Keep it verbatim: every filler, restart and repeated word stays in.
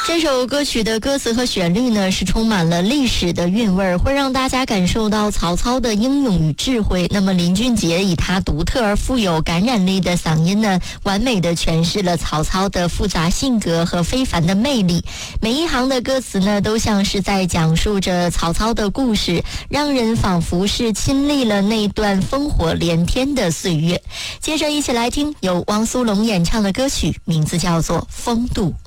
这首歌曲的歌词和旋律呢，是充满了历史的韵味儿，会让大家感受到曹操的英勇与智慧。那么林俊杰以他独特而富有感染力的嗓音呢，完美的诠释了曹操的复杂性格和非凡的魅力。每一行的歌词呢，都像是在讲述着曹操的故事，让人仿佛是亲历了那段烽火连天的岁月。接着一起来听由汪苏泷演唱的歌曲，名字叫做《风度》。